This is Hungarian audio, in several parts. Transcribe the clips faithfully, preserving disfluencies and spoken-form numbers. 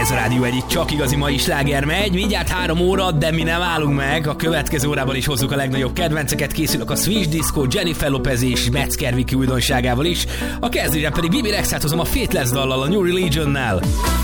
Ez a Rádió egyik csak igazi mai sláger megy, mindjárt három óra, de mi nem állunk meg. A következő órában is hozzuk a legnagyobb kedvenceket, készülök a Switch Disco, Jennifer Lopez és Metzger Viki újdonságával is. A kezdőre pedig Bibi Rexát hozom a Faithless dallal, a New Religionnel.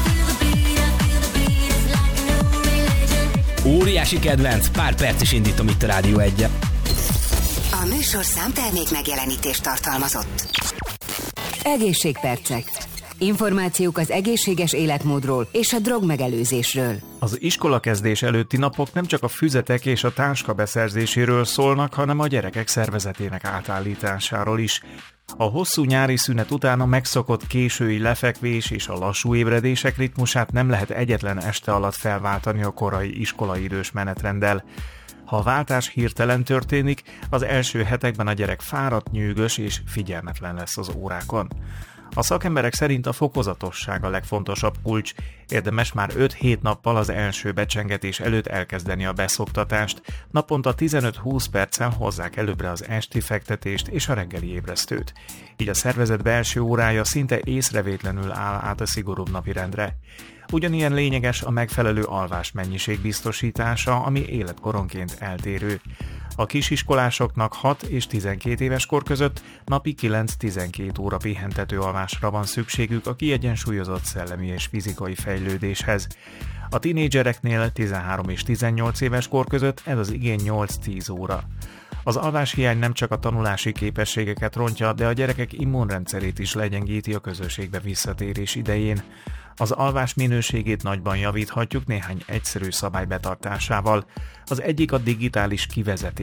Óriási kedvenc, pár perc is indítom itt a Rádió egyen. A műsor számtermék megjelenítést tartalmazott. Egészségpercek. Információk az egészséges életmódról és a drogmegelőzésről. Az iskolakezdés előtti napok nem csak a füzetek és a táska beszerzéséről szólnak, hanem a gyerekek szervezetének átállításáról is. A hosszú nyári szünet után a megszokott késői lefekvés és a lassú ébredések ritmusát nem lehet egyetlen este alatt felváltani a korai iskolaidős menetrenddel. Ha a váltás hirtelen történik, az első hetekben a gyerek fáradt, nyűgös és figyelmetlen lesz az órákon. A szakemberek szerint a fokozatosság a legfontosabb kulcs, érdemes már öt-hét nappal az első becsengetés előtt elkezdeni a beszoktatást, naponta tizenöt-húsz percen hozzák előbbre az esti fektetést és a reggeli ébresztőt. Így a szervezet belső órája szinte észrevétlenül áll át a szigorúbb napirendre. Ugyanilyen lényeges a megfelelő alvás mennyiség biztosítása, ami életkoronként eltérő. A kisiskolásoknak hat és tizenkét éves kor között napi kilenc-tizenkét óra pihentető alvásra van szükségük a kiegyensúlyozott szellemi és fizikai fejlődéshez. A tinédzsereknél tizenhárom és tizennyolc éves kor között ez az igény nyolc-tíz óra. Az alváshiány nem csak a tanulási képességeket rontja, de a gyerekek immunrendszerét is legyengíti a közösségbe visszatérés idején. Az alvás minőségét nagyban javíthatjuk néhány egyszerű szabály betartásával. Az egyik a digitális kivezetés.